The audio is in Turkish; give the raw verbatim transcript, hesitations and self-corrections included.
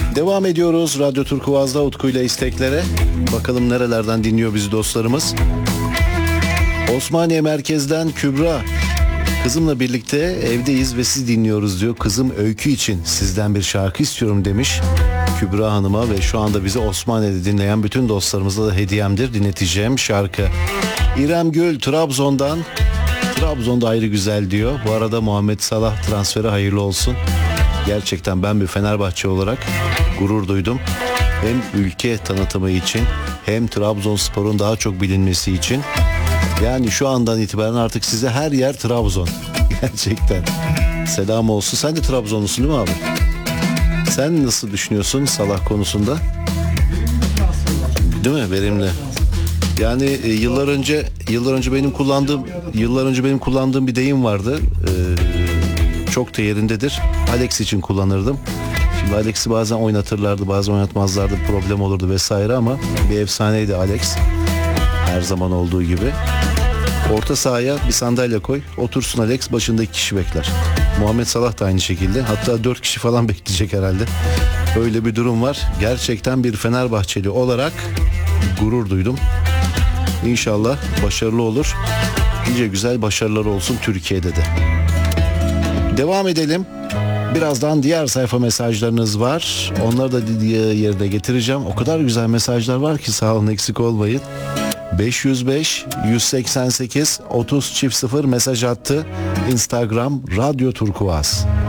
Devam ediyoruz Radyo Turkuaz'da Utku ile isteklere. Bakalım nerelerden dinliyor bizi dostlarımız. Osmaniye merkezden Kübra. Kızımla birlikte evdeyiz ve sizi dinliyoruz diyor. Kızım Öykü için sizden bir şarkı istiyorum demiş Kübra Hanım'a ve şu anda bizi Osmaniye'de dinleyen bütün dostlarımıza da hediyemdir dinleteceğim şarkı. İrem Gül Trabzon'dan. Trabzon'da ayrı güzel diyor. Bu arada Muhammed Salah transferi hayırlı olsun. Gerçekten ben bir Fenerbahçe olarak gurur duydum. Hem ülke tanıtımı için hem Trabzonspor'un daha çok bilinmesi için. Yani şu andan itibaren artık size her yer Trabzon. Gerçekten. Selam olsun. Sen de Trabzonlusun değil mi abi? Sen nasıl düşünüyorsun Salah konusunda? Değil mi? Verimli. Yani e, yıllar önce yıllar önce benim kullandığım yıllar önce benim kullandığım bir deyim vardı. Ee, çok da yerindedir. Alex için kullanırdım. Şimdi Alex'i bazen oynatırlardı, bazen oynatmazlardı, problem olurdu vesaire ama bir efsaneydi Alex. Her zaman olduğu gibi. Orta sahaya bir sandalye koy, otursun Alex, başındaki kişi bekler. Muhammed Salah da aynı şekilde. Hatta dört kişi falan bekleyecek herhalde. Öyle bir durum var. Gerçekten bir Fenerbahçeli olarak gurur duydum. İnşallah başarılı olur. Nice güzel başarıları olsun Türkiye'de de. Devam edelim. Birazdan diğer sayfa mesajlarınız var. Onları da yerine getireceğim. O kadar güzel mesajlar var ki sağ olun, eksik olmayın. beş yüz beş yüz seksen sekiz otuz çift sıfır mesaj attı. Instagram Radyo Turkuaz.